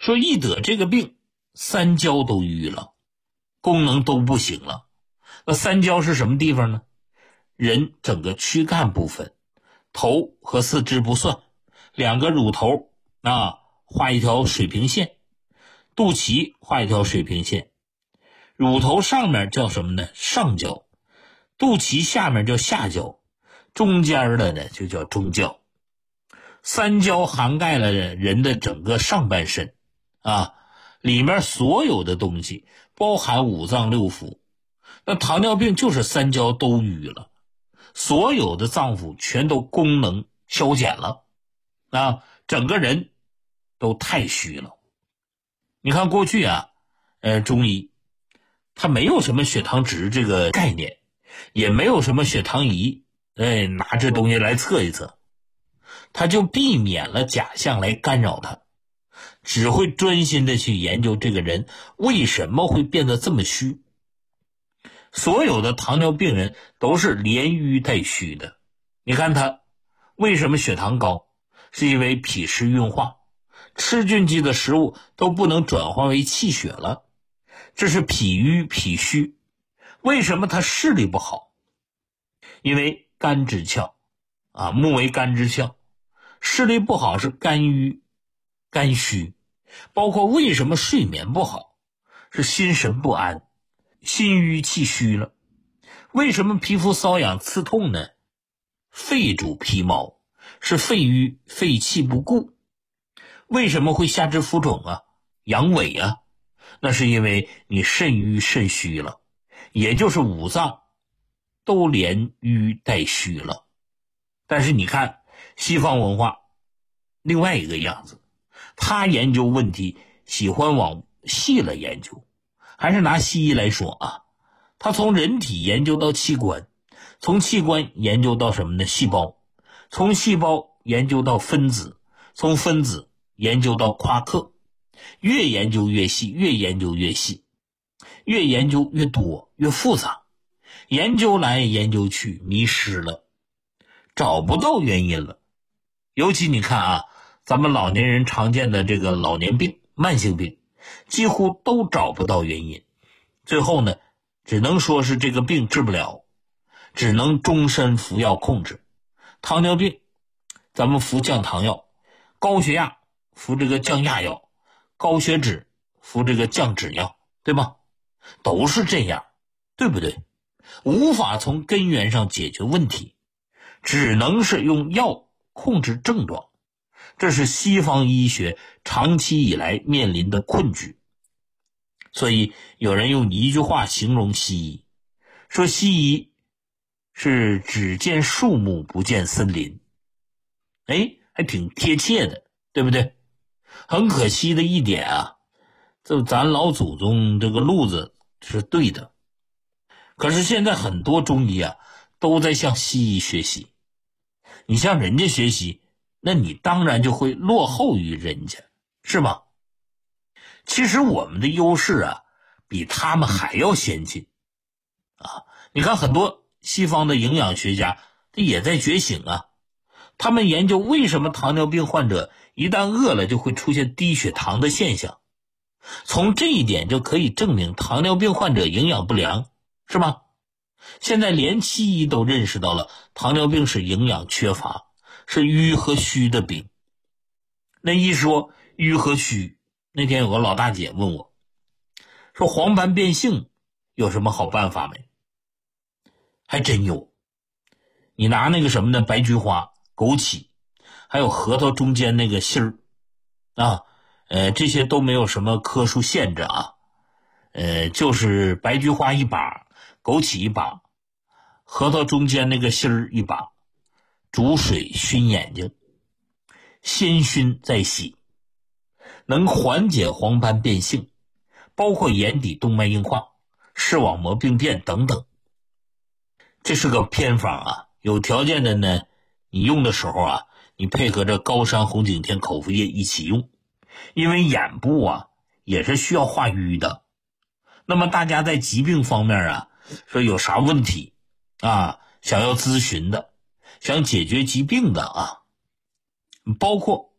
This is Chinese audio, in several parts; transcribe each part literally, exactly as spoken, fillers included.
说一得这个病，三焦都瘀了，功能都不行了。那三焦是什么地方呢？人整个躯干部分，头和四肢不算，两个乳头啊画一条水平线，肚脐画一条水平线，乳头上面叫什么呢？上焦，肚脐下面叫下焦，中间的呢就叫中焦。三焦涵盖了人的整个上半身啊，里面所有的东西包含五脏六腑。那糖尿病就是三焦都瘀了，所有的脏腑全都功能消减了啊，整个人都太虚了。你看过去啊，呃，中医它没有什么血糖值这个概念，也没有什么血糖仪，哎，拿这东西来测一测，他就避免了假象来干扰他，只会专心的去研究这个人为什么会变得这么虚。所有的糖尿病人都是连瘀带虚的，你看他为什么血糖高，是因为脾湿运化，吃进去的食物都不能转化为气血了，这是脾瘀脾虚。为什么他视力不好？因为肝之窍啊，目为肝之窍，视力不好是肝郁肝虚。包括为什么睡眠不好，是心神不安，心郁气虚了。为什么皮肤瘙痒刺痛呢？肺主皮毛，是肺郁肺气不固。为什么会下肢浮肿啊阳痿啊？那是因为你肾郁肾虚了，也就是五脏都连瘀带虚了。但是你看西方文化另外一个样子，他研究问题喜欢往细了研究。还是拿西医来说啊，他从人体研究到器官，从器官研究到什么呢？细胞，从细胞研究到分子，从分子研究到夸克，越研究越细，越研究越细，越研究越多，越复杂，研究来研究去迷失了，找不到原因了。尤其你看啊，咱们老年人常见的这个老年病慢性病几乎都找不到原因，最后呢只能说是这个病治不了，只能终身服药控制。糖尿病咱们服降糖药，高血压服这个降压药，高血脂服这个降脂药，对吗？都是这样，对不对？无法从根源上解决问题，只能是用药控制症状。这是西方医学长期以来面临的困局。所以有人用一句话形容西医，说西医是只见树木不见森林。哎，还挺贴切的，对不对？很可惜的一点啊，就咱老祖宗这个路子是对的，可是现在很多中医啊都在向西医学习。你向人家学习，那你当然就会落后于人家，是吗？其实我们的优势啊比他们还要先进啊！你看很多西方的营养学家他也在觉醒啊，他们研究为什么糖尿病患者一旦饿了就会出现低血糖的现象，从这一点就可以证明糖尿病患者营养不良，是吗？现在连西医都认识到了糖尿病是营养缺乏，是瘀和虚的病。那一说瘀和虚，那天有个老大姐问我，说黄斑变性有什么好办法没？还真有。你拿那个什么呢，白菊花、枸杞还有核桃中间那个芯儿啊，呃，这些都没有什么科数限制啊，呃，就是白菊花一把，枸杞一把，核桃中间那个芯儿一把，煮水熏眼睛，先熏再洗，能缓解黄斑变性，包括眼底动脉硬化、视网膜病变等等。这是个偏方啊，有条件的呢，你用的时候啊，你配合着高山红景天口服液一起用，因为眼部啊也是需要化瘀的。那么大家在疾病方面啊，说有啥问题啊，想要咨询的，想解决疾病的啊，包括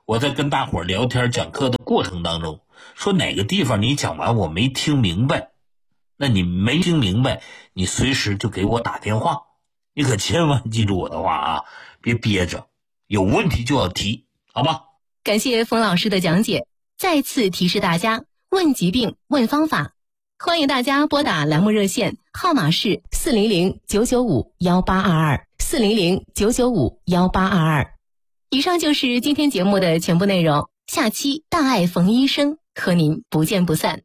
我在跟大伙聊天讲课的过程当中，说哪个地方你讲完我没听明白，那你没听明白，你随时就给我打电话，你可千万记住我的话啊，别憋着，有问题就要提，好吧？ 感谢冯老师的讲解。再次提示大家，问疾病问方法，欢迎大家拨打栏目热线，号码是四零零九九五幺八二二四零零九九五幺八二二。以上就是今天节目的全部内容，下期大爱冯医生和您不见不散。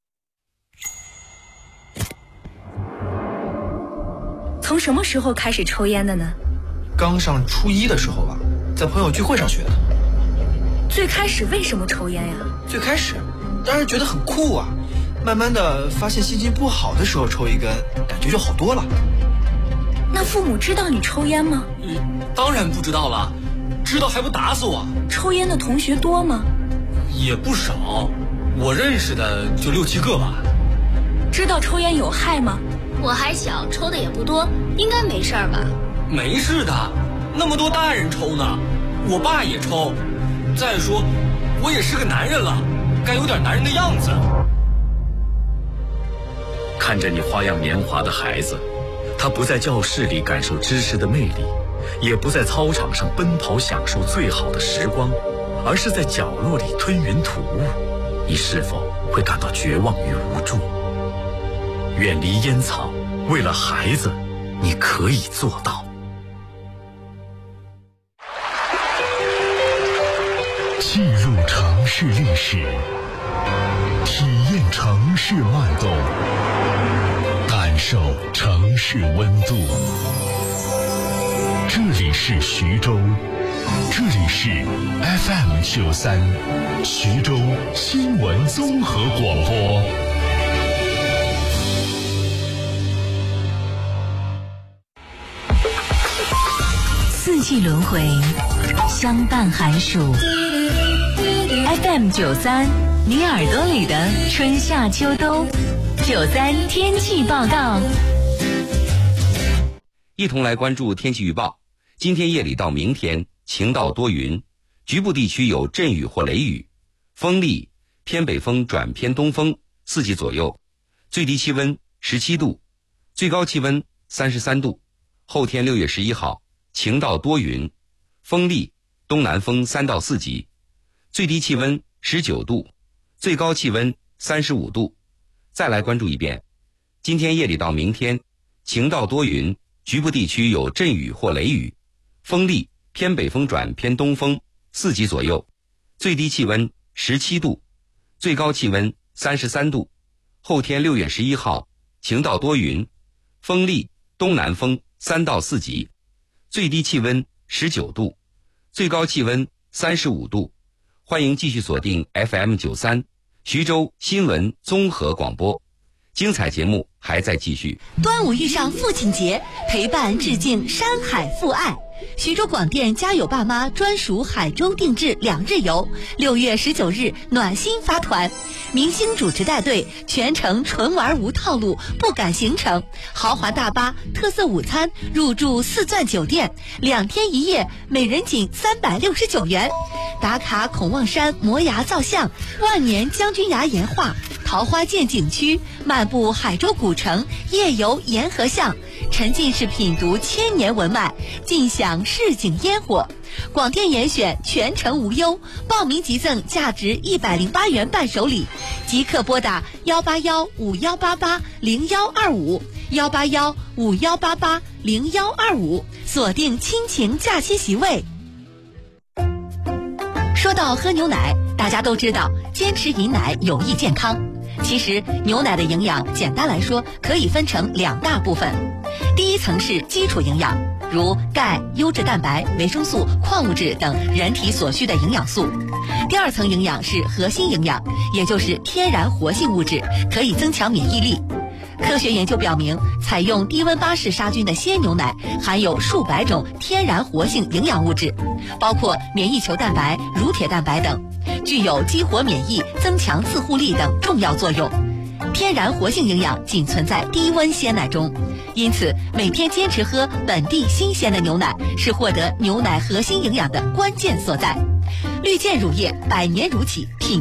从什么时候开始抽烟的呢？ 刚上初一的时候吧，在朋友聚会上学的。 最开始为什么抽烟呀？ 最开始当然觉得很酷啊，慢慢的发现心情不好的时候抽一根，感觉就好多了。 那父母知道你抽烟吗？ 嗯，当然不知道了，知道还不打死我。 抽烟的同学多吗？ 也不少，我认识的就六七个吧。 知道抽烟有害吗？ 我还小，抽的也不多，应该没事吧？ 没事的，那么多大人抽呢，我爸也抽。再说，我也是个男人了，该有点男人的样子。 看着你花样年华的孩子，他不在教室里感受知识的魅力，也不在操场上奔跑享受最好的时光，而是在角落里吞云吐雾，你是否会感到绝望与无助？远离烟草，为了孩子，你可以做到。 记录城市历史，体验城市脉动，感受城市温度。这里是徐州，这里是 F M 九三，徐州新闻综合广播。 四季轮回，相伴寒暑。F M 九三，你耳朵里的春夏秋冬。九三天气报告， 一同来关注天气预报。今天夜里到明天晴到多云，局部地区有阵雨或雷雨，风力偏北风转偏东风，四级左右，最低气温十七度，最高气温三十三度。后天六月十一号晴到多云，风力东南风三到四级，最低气温十九度，最高气温三十五度。再来关注一遍，今天夜里到明天晴到多云，局部地区有阵雨或雷雨，风力偏北风转偏东风，四级左右，最低气温十七度，最高气温三十三度。后天六月十一号晴到多云，风力东南风三到四级，最低气温十九度，最高气温三十五度。欢迎继续锁定 F M 九三徐州新闻综合广播，精彩节目还在继续。 端午遇上父亲节，陪伴致敬山海父爱。徐州广电家有爸妈专属海州定制两日游，六月十九日暖心发团，明星主持带队，全程纯玩无套路，不赶行程，豪华大巴，特色午餐，入住四钻酒店，两天一夜，每人仅三百六十九元。打卡孔望山摩崖造像，万年将军崖岩画，桃花涧景区，漫步海州古城，夜游沿河巷，沉浸式品读千年文脉，尽享市井烟火。广电严选全程无忧，报名即赠价值一百零八元伴手礼，即刻拨打幺八幺五幺八八零幺二五幺八幺五幺八八零幺二五，锁定亲情假期席位。说到喝牛奶，大家都知道坚持饮奶有益健康。其实牛奶的营养简单来说可以分成两大部分，第一层是基础营养，如钙、优质蛋白、维生素、矿物质等人体所需的营养素。第二层营养是核心营养，也就是天然活性物质，可以增强免疫力。科学研究表明，采用低温巴氏杀菌的鲜牛奶含有数百种天然活性营养物质，包括免疫球蛋白、乳铁蛋白等，具有激活免疫、增强自护力等重要作用。天然活性营养仅存在低温鲜奶中，因此每天坚持喝本地新鲜的牛奶是获得牛奶核心营养的关键所在。 绿箭乳业百年乳企品。